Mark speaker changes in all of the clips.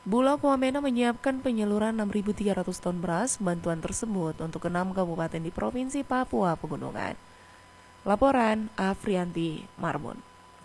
Speaker 1: Bulog Wamena menyiapkan penyaluran 6.300 ton beras. Bantuan tersebut untuk 6 kabupaten di Provinsi Papua Pegunungan. Laporan Afrianti Marbun.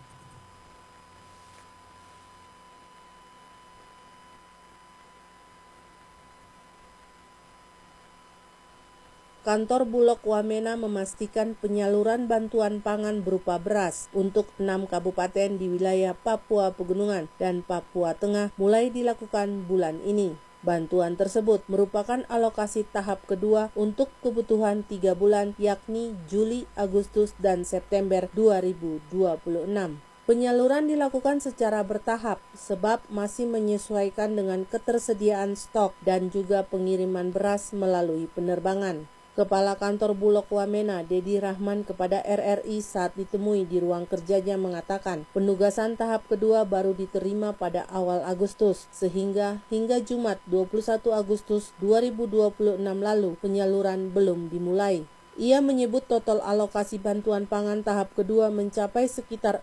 Speaker 2: Kantor Bulog Wamena memastikan penyaluran bantuan pangan berupa beras untuk 6 kabupaten di wilayah Papua Pegunungan dan Papua Tengah mulai dilakukan bulan ini. Bantuan tersebut merupakan alokasi tahap kedua untuk kebutuhan 3 bulan yakni Juli, Agustus, dan September 2026. Penyaluran dilakukan secara bertahap sebab masih menyesuaikan dengan ketersediaan stok dan juga pengiriman beras melalui penerbangan. Kepala Kantor Bulog Wamena, Dedi Rahman, kepada RRI saat ditemui di ruang kerjanya mengatakan penugasan tahap kedua baru diterima pada awal Agustus, sehingga hingga Jumat 21 Agustus 2026 lalu penyaluran belum dimulai. Ia menyebut total alokasi bantuan pangan tahap kedua mencapai sekitar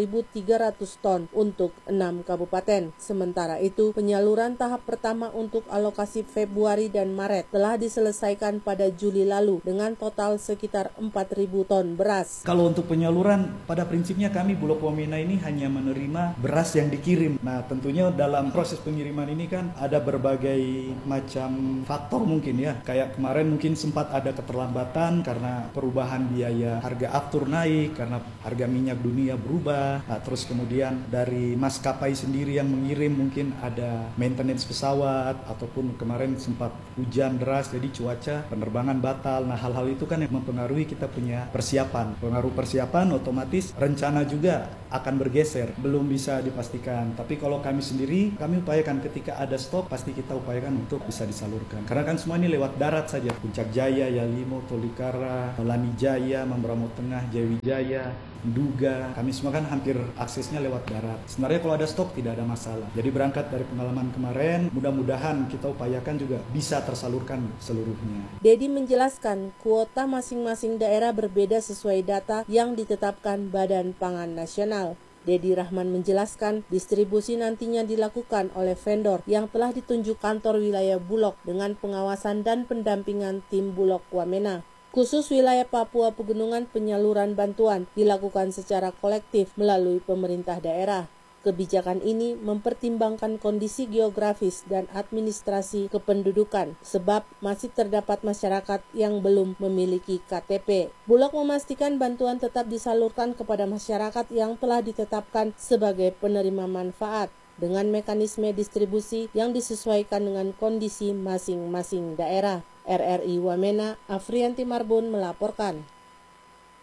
Speaker 2: 6.300 ton untuk 6 kabupaten. Sementara itu, penyaluran tahap pertama untuk alokasi Februari dan Maret telah diselesaikan pada Juli lalu dengan total sekitar 4.000 ton beras.
Speaker 3: Kalau untuk penyaluran, pada prinsipnya kami Bulog Wamena ini hanya menerima beras yang dikirim. Nah, tentunya dalam proses pengiriman ini kan ada berbagai macam faktor mungkin ya. Kayak kemarin mungkin sempat ada keterlambatan karena perubahan biaya harga aftur naik, karena harga minyak dunia berubah. Nah, terus kemudian dari maskapai sendiri yang mengirim mungkin ada maintenance pesawat, ataupun kemarin sempat hujan deras jadi cuaca penerbangan batal. Nah, hal-hal itu kan yang mempengaruhi kita punya persiapan. Pengaruh persiapan otomatis rencana juga akan bergeser, belum bisa dipastikan. Tapi kalau kami sendiri, kami upayakan ketika ada stok pasti kita upayakan untuk bisa disalurkan. Karena kan semua ini lewat darat saja. Puncak Jaya, Yalimo, Tolikara, Lanijaya, Mambramo Tengah, Jayawijaya, Duga, kami semua kan hampir aksesnya lewat darat. Sebenarnya kalau ada stok tidak ada masalah. Jadi berangkat dari pengalaman kemarin, mudah-mudahan kita upayakan juga bisa tersalurkan seluruhnya.
Speaker 2: Dedi menjelaskan kuota masing-masing daerah berbeda sesuai data yang ditetapkan Badan Pangan Nasional. Dedi Rahman menjelaskan distribusi nantinya dilakukan oleh vendor yang telah ditunjuk kantor wilayah Bulog dengan pengawasan dan pendampingan tim Bulog Wamena. Khusus wilayah Papua Pegunungan, penyaluran bantuan dilakukan secara kolektif melalui pemerintah daerah. Kebijakan ini mempertimbangkan kondisi geografis dan administrasi kependudukan sebab masih terdapat masyarakat yang belum memiliki KTP. Bulog memastikan bantuan tetap disalurkan kepada masyarakat yang telah ditetapkan sebagai penerima manfaat dengan mekanisme distribusi yang disesuaikan dengan kondisi masing-masing daerah. RRI Wamena, Afrianti Marbun melaporkan.